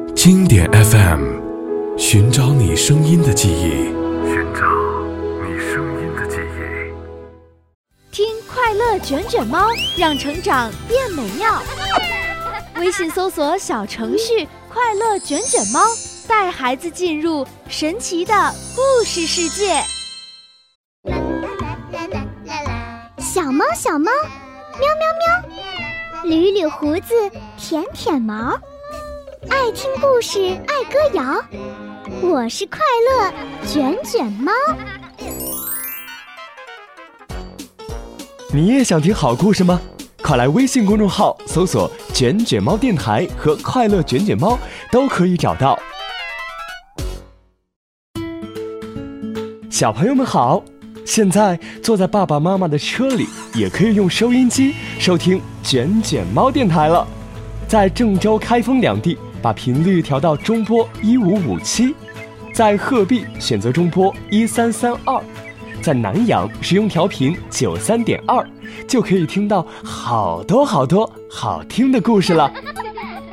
经典 FM， 寻找你声音的记忆， 听快乐卷卷猫，让成长变美妙。微信搜索小程序快乐卷卷猫，带孩子进入神奇的故事世界。 小猫小猫，喵喵喵，捋捋胡子，舔舔毛，爱听故事，爱歌谣，我是快乐卷卷猫。 你也想听好故事吗？快来微信公众号搜索卷卷猫电台和快乐卷卷猫，都可以找到。小朋友们好，现在坐在爸爸妈妈的车里，也可以用收音机收听卷卷猫电台了。在郑州、开封两地把频率调到中波1557，在鹤壁选择中波1332，在南阳使用调频93.2，就可以听到好多好听的故事了。